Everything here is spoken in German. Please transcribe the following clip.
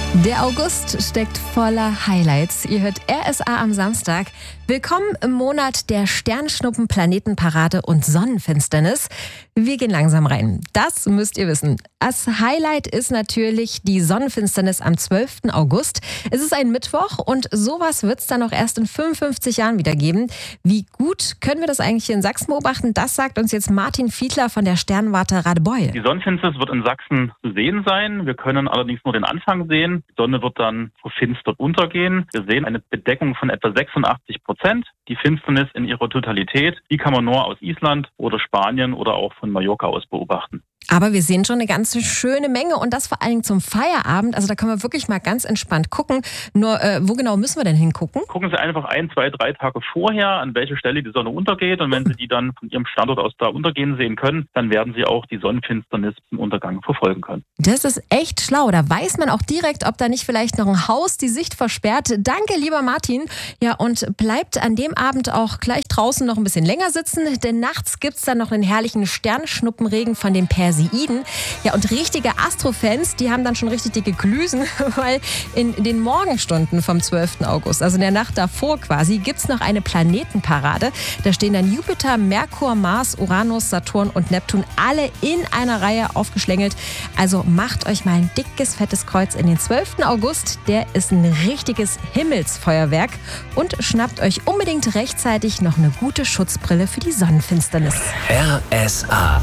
Der August steckt voller Highlights. Ihr hört RSA am Samstag. Willkommen im Monat der Sternschnuppen, Planetenparade und Sonnenfinsternis. Wir gehen langsam rein. Das müsst ihr wissen. Das Highlight ist natürlich die Sonnenfinsternis am 12. August. Es ist ein Mittwoch und sowas wird es dann auch erst in 55 Jahren wieder geben. Wie gut können wir das eigentlich hier in Sachsen beobachten? Das sagt uns jetzt Martin Fiedler von der Sternwarte Radebeul. Die Sonnenfinsternis wird in Sachsen zu sehen sein. Wir können allerdings nur den Anfang sehen. Die Sonne wird dann verfinstert untergehen. Wir sehen eine Bedeckung von etwa 86%. Die Finsternis in ihrer Totalität, die kann man nur aus Island oder Spanien oder auch von Mallorca aus beobachten. Aber wir sehen schon eine ganz schöne Menge und das vor allen Dingen zum Feierabend. Also da können wir wirklich mal ganz entspannt gucken. Nur, wo genau müssen wir denn hingucken? Gucken Sie einfach 1, 2, 3 Tage vorher, an welche Stelle die Sonne untergeht. Und wenn Sie die dann von Ihrem Standort aus da untergehen sehen können, dann werden Sie auch die Sonnenfinsternis im Untergang verfolgen können. Das ist echt schlau. Da weiß man auch direkt, ob da nicht vielleicht noch ein Haus die Sicht versperrt. Danke, lieber Martin. Ja, und bleibt an dem Abend auch gleich draußen noch ein bisschen länger sitzen, denn nachts gibt's dann noch einen herrlichen Sternschnuppenregen von den Perseiden. Ja, und richtige Astrofans, die haben dann schon richtig dicke Glüsen, weil in den Morgenstunden vom 12. August, also in der Nacht davor quasi, gibt's noch eine Planetenparade. Da stehen dann Jupiter, Merkur, Mars, Uranus, Saturn und Neptun alle in einer Reihe aufgeschlängelt. Also macht euch mal ein dickes, fettes Kreuz in den 12. August. Der ist ein richtiges Himmelsfeuerwerk. Und schnappt euch unbedingt rechtzeitig noch eine gute Schutzbrille für die Sonnenfinsternis. RSA